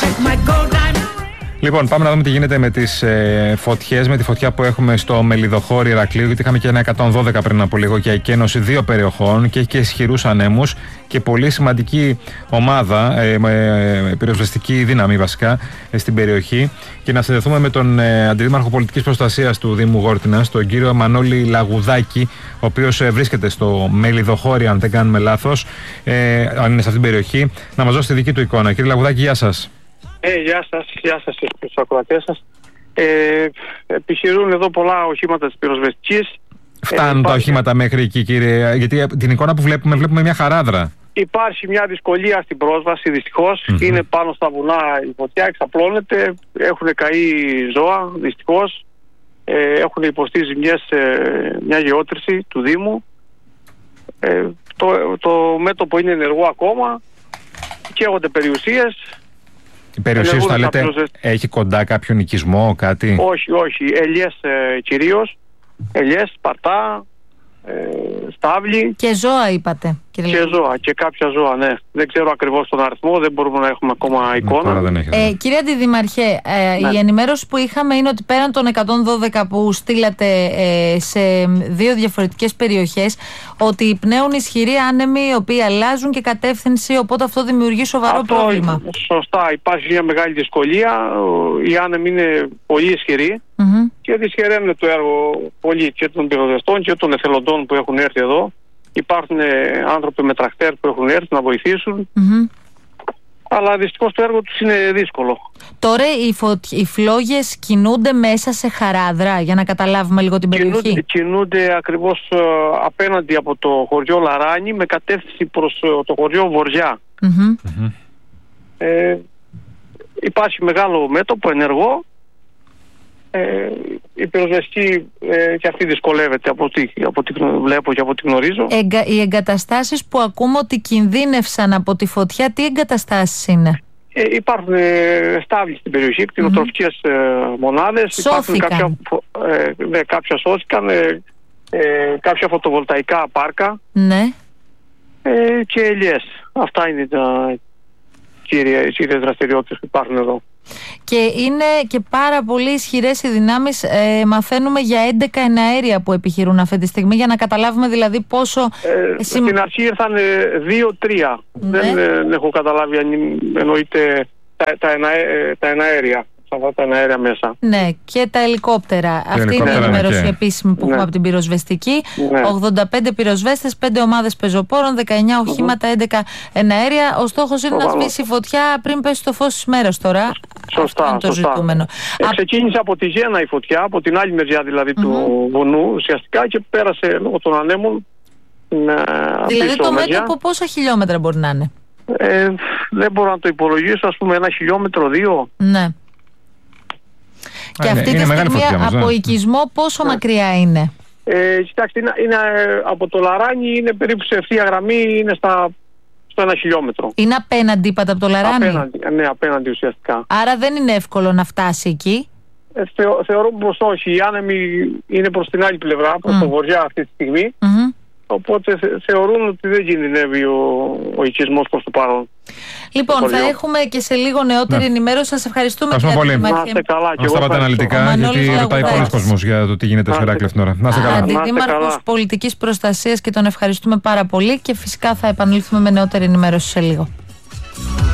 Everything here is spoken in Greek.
Λοιπόν, πάμε να δούμε τι γίνεται με τις φωτιές, με τη φωτιά που έχουμε στο Μελιδοχώρι Ηρακλείου, γιατί είχαμε και ένα 112 πριν από λίγο για εκένωση 2 περιοχών και έχει και ισχυρούς ανέμους και πολύ σημαντική ομάδα, πυροσβεστική δύναμη βασικά, στην περιοχή. Και να συνδεθούμε με τον Αντιδήμαρχο Πολιτικής Προστασίας του Δήμου Γόρτινας, τον κύριο Μανώλη Λαγουδάκη, ο οποίος βρίσκεται στο Μελιδοχώρι, αν δεν κάνουμε λάθος, αν είναι σε αυτήν την περιοχή, να μας δώσει τη δική του εικόνα. Κύριε Λαγουδάκη, γεια σας. Γεια σας στους ακροατές σας. Επιχειρούν εδώ πολλά οχήματα της πυροσβεστικής. Φτάνουν τα οχήματα μέχρι εκεί, κύριε? Γιατί την εικόνα που βλέπουμε μια χαράδρα. Υπάρχει μια δυσκολία στην πρόσβαση, δυστυχώς. Είναι πάνω στα βουνά η φωτιά, εξαπλώνεται. Έχουν καεί ζώα, δυστυχώς. Έχουν υποστεί ζημιές μια γεώτρηση του Δήμου. Το μέτωπο είναι ενεργό ακόμα. Καίγονται περιουσίες. Οι περιουσίες, θα λέτε, έχει κοντά κάποιον οικισμό, κάτι? Όχι. Ελιές κυρίως. Ελιές, Σπαρτά, Στάβλη. Και ζώα είπατε, κύριε? Και ζώα, και κάποια ζώα, ναι. Δεν ξέρω ακριβώς τον αριθμό, δεν μπορούμε να έχουμε ακόμα εικόνα. Κύριε Αντιδημαρχέ, η ενημέρωση που είχαμε είναι ότι πέραν των 112 που στείλατε σε 2 διαφορετικές περιοχές, ότι πνέουν ισχυροί άνεμοι οι οποίοι αλλάζουν και κατεύθυνση, οπότε αυτό δημιουργεί σοβαρό πρόβλημα. Σωστά, υπάρχει μια μεγάλη δυσκολία. Οι άνεμοι είναι πολύ ισχυροί και δυσχεραίνουν το έργο πολύ και των πυροσβεστών και των εθελοντών που έχουν έρθει εδώ. Υπάρχουν άνθρωποι με τρακτέρ που έχουν έρθει να βοηθήσουν. Αλλά δυστυχώς το έργο τους είναι δύσκολο. Τώρα οι φλόγες κινούνται μέσα σε χαράδρα, για να καταλάβουμε λίγο την περιοχή? Κινούνται ακριβώς απέναντι από το χωριό Λαράνι με κατεύθυνση προς το χωριό Βοριά. Υπάρχει μεγάλο μέτωπο ενεργό. Η πυροσβεστική και αυτή δυσκολεύεται από ό,τι βλέπω και από ό,τι γνωρίζω. Οι εγκαταστάσεις που ακούμε ότι κινδύνευσαν από τη φωτιά, τι εγκαταστάσεις είναι? Υπάρχουν στάβλοι στην περιοχή, κτηνοτροφικές μονάδες. Σώθηκαν? Κάποια σώθηκαν, κάποια φωτοβολταϊκά πάρκα. Ναι. Και ελιές. Αυτά είναι τα κύριες δραστηριότητες που υπάρχουν εδώ. Και είναι και πάρα πολύ ισχυρές οι δυνάμεις. Μαθαίνουμε για 11 εναέρια που επιχειρούν αυτή τη στιγμή, για να καταλάβουμε δηλαδή πόσο... Στην αρχή ήρθαν 2-3. Δεν έχω καταλάβει αν εννοείται τα εναέρια. Αυτά τα εναέρια μέσα. Ναι, και τα ελικόπτερα. Αυτή είναι η ενημέρωση επίσημη που έχουμε από την πυροσβεστική. 85 πυροσβέστες, 5 ομάδες πεζοπόρων, 19 οχήματα, 11 εναέρια. Ο στόχος είναι να σβήσει η φωτιά πριν πέσει το φως της μέρας τώρα. Σωστά. Αυτό είναι το ζητούμενο. Ξεκίνησε από τη Γένα η φωτιά, από την άλλη μεριά δηλαδή του βουνού ουσιαστικά, και πέρασε λόγω των ανέμων. Δηλαδή το μέτωπο πόσα χιλιόμετρα μπορεί να είναι? Δεν μπορώ να το υπολογίσω, ας πούμε 1 χιλιόμετρο, 2. Ναι. Και αυτή τη στιγμή από οικισμό πόσο μακριά είναι? Κοιτάξτε, είναι από το Λαράνι, είναι περίπου σε ευθεία γραμμή, είναι στο 1 χιλιόμετρο. Είναι απέναντι, είπατε, από το Λαράνι? Ναι, απέναντι ουσιαστικά. Άρα δεν είναι εύκολο να φτάσει εκεί? Θεωρώ πως όχι. Οι άνεμοι είναι προς την άλλη πλευρά, προς το βοριά αυτή τη στιγμή. Οπότε θεωρούν ότι δεν κινδυνεύει ο οικισμός προς το παρόν. Λοιπόν, θα έχουμε και σε λίγο νεότερη ενημέρωση. Σας ευχαριστούμε πολύ. Να είστε καλά. Να σταματάτε αναλυτικά, γιατί ρωτάει πολλοί κόσμος για το τι γίνεται στο Ηράκλειο αυτήν την ώρα. Να είστε καλά. Αντιδήμαρχος Πολιτικής Προστασίας, και τον ευχαριστούμε πάρα πολύ, και φυσικά θα επανέλθουμε με νεότερη ενημέρωση σε λίγο.